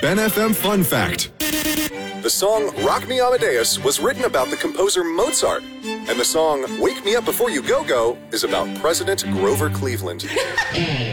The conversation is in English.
Ben FM Fun Fact. The song Rock Me Amadeus was written about the composer Mozart, and the song Wake Me Up Before You Go Go is about President Grover Cleveland.